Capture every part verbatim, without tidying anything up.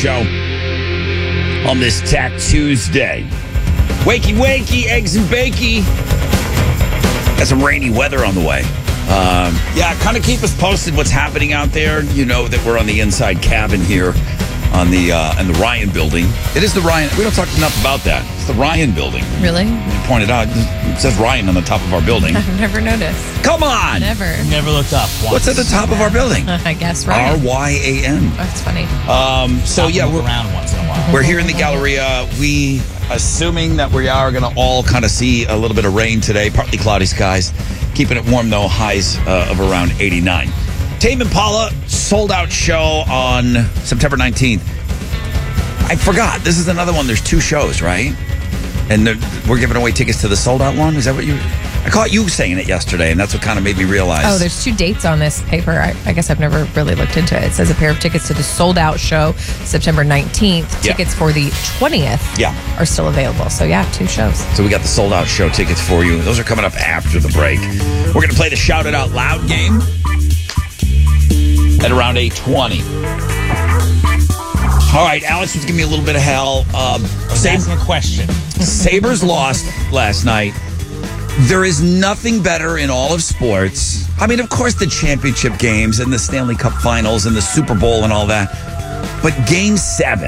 Show on this Tack Tuesday. Wakey, wakey, eggs and bakey. Got some rainy weather on the way. Um, yeah, kind of keep us posted what's happening out there. You know that we're on the inside cabin here on the uh, in the Ryan building. It is the Ryan. We don't talk enough about that. It's the Ryan building. Really? You pointed out. It says Ryan on the top of our building. I've never noticed. Come on. Never. Never looked up once. What's at the top of our building? I guess Ryan. R Y A N. Oh, that's funny. Um, so Stop yeah, and we're look around once in a while. We're here in the Galleria. We, assuming that we are going to all kind of see a little bit of rain today, partly cloudy skies. Keeping it warm, though, highs uh, of around eighty-nine. Tame Impala, sold-out show on September nineteenth. I forgot. This is another one. There's two shows, right? And we're giving away tickets to the sold-out one? Is that what you... I caught you saying it yesterday, and that's what kind of made me realize. Oh, there's two dates on this paper. I, I guess I've never really looked into it. It says a pair of tickets to the sold-out show, September nineteenth. Yeah. Tickets for the twentieth Yeah. are still available. So, yeah, two shows. So we got the sold-out show tickets for you. Those are coming up after the break. We're going to play the Shout It Out Loud game at around eight twenty. All right, Alex was giving me a little bit of hell. Um, I was Sab- asking a question. Sabres lost last night. There is nothing better in all of sports. I mean, of course, the championship games and the Stanley Cup finals and the Super Bowl and all that. But game seven,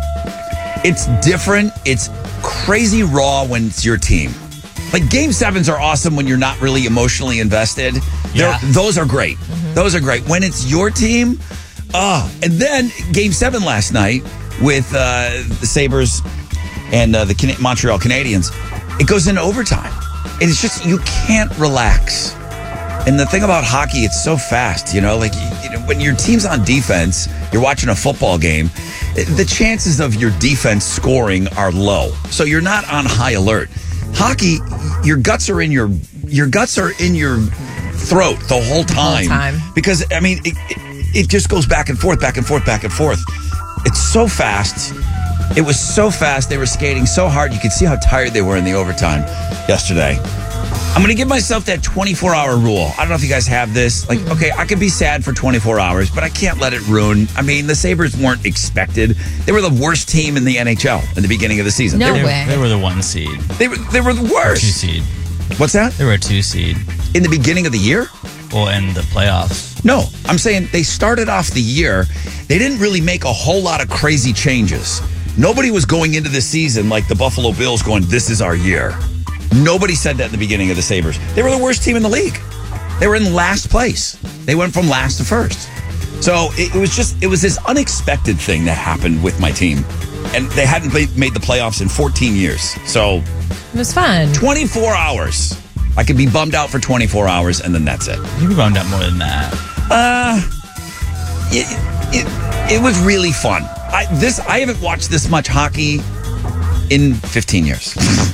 it's different. It's crazy raw when it's your team. Like, game sevens are awesome when you're not really emotionally invested. Yeah. They're- Those are great. Mm-hmm. Those are great. When it's your team, oh. And then game seven last night with uh, the Sabres and uh, the Can- Montreal Canadiens, it goes into overtime. It's just, you can't relax. And the thing about hockey, it's so fast, you know, like, you know, when your team's on defense, you're watching a football game, the chances of your defense scoring are low. So you're not on high alert. Hockey, your guts are in your, your guts are in your throat the whole time. The whole time. Because, I mean, it, it, it just goes back and forth, back and forth, back and forth. It's so fast. It was so fast. They were skating so hard. You could see how tired they were in the overtime yesterday. I'm going to give myself that twenty-four hour rule. I don't know if you guys have this. Like, okay, I could be sad for twenty-four hours, but I can't let it ruin. I mean, the Sabres weren't expected. They were the worst team in the N H L in the beginning of the season. No they, They, way. they were the one seed. they, were, they were the worst. Two seed. What's that? They were a two seed. In the beginning of the year? Well, in the playoffs. No, I'm saying they started off the year. They didn't really make a whole lot of crazy changes. Nobody was going into the season like the Buffalo Bills going, this is our year. Nobody said that in the beginning of the Sabres. They were the worst team in the league. They were in last place. They went from last to first. So it, it was just, it was this unexpected thing that happened with my team. And they hadn't made made the playoffs in fourteen years. So It was fun. twenty-four hours. I could be bummed out for twenty-four hours and then that's it. You bummed out more than that. Uh, it, it, it was really fun. I, this I haven't watched this much hockey in fifteen years.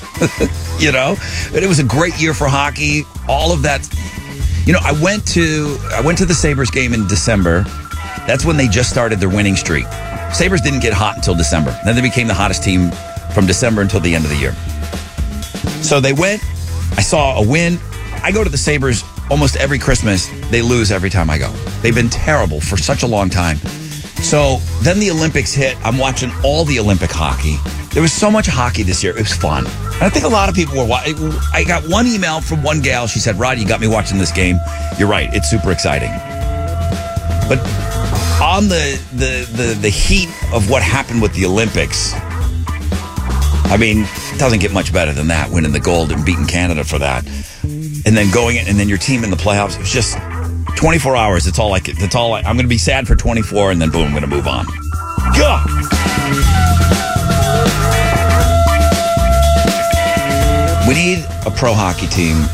You know, but it was a great year for hockey. All of that. You know, I went to I went to the Sabres game in December. That's when they just started their winning streak. Sabres didn't get hot until December. Then they became the hottest team from December until the end of the year. So they went. I saw a win. I go to the Sabres almost every Christmas. They lose every time I go. They've been terrible for such a long time. So then the Olympics hit. I'm watching all the Olympic hockey. There was so much hockey this year. It was fun. And I think a lot of people were watching. I got one email from one gal. She said, Rod, you got me watching this game. You're right. It's super exciting. But on the, the, the, the heat of what happened with the Olympics, I mean, it doesn't get much better than that, winning the gold and beating Canada for that. And then going in, and then your team in the playoffs. It was just twenty-four hours. That's all I could. That's all I, I'm going to be sad for twenty-four, and then boom, I'm going to move on. Gah! We need a pro hockey team